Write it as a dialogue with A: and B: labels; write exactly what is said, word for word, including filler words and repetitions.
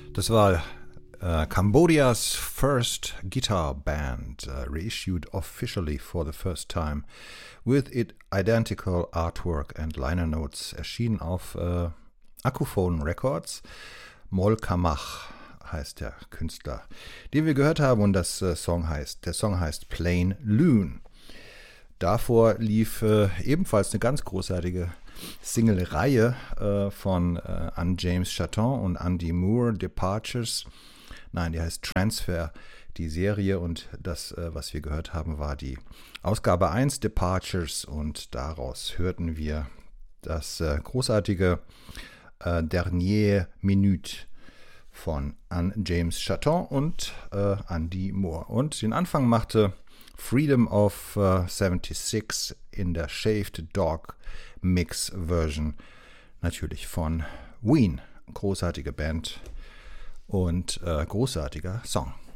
A: Das war uh, Cambodia's first guitar band, uh, reissued officially for the first time, with it identical artwork and liner notes, erschienen auf uh, Akuphone Records. Mol Kamach heißt der Künstler, den wir gehört haben, und das uh, Song heißt, der Song heißt Plain Loon. Davor lief äh, ebenfalls eine ganz großartige Single-Reihe äh, von äh, Anne James Chaton und Andy Moore, Departures. Nein, die heißt Transfer, die Serie, und das, äh, was wir gehört haben, war die Ausgabe eins, Departures, und daraus hörten wir das äh, großartige äh, Dernier Minute von Anne James Chaton und äh, Andy Moore. Und den Anfang machte Freedom of uh, sechsundsiebzig in der Shaved Dog Mix Version, natürlich von Ween. Großartige Band und äh, großartiger Song.